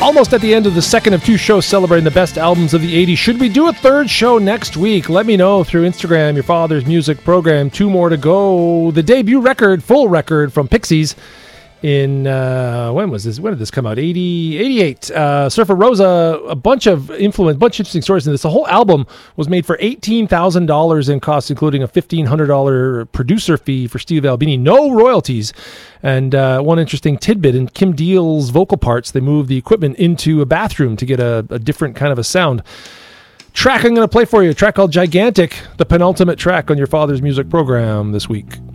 almost at the end of the second of two shows celebrating the best albums of the 80s. Should we do a third show next week? Let me know through Instagram, Your Father's Music Program. 2 more to go. The debut record, full record from Pixies in, when was this? When did this come out? 88. Surfer Rosa, a bunch of interesting stories in this. The whole album was made for $18,000 in costs, including a $1,500 producer fee for Steve Albini. No royalties. And one interesting tidbit, in Kim Deal's vocal parts, they moved the equipment into a bathroom to get a different kind of a sound. Track I'm going to play for you, a track called Gigantic, the penultimate track on Your Father's Music Program this week.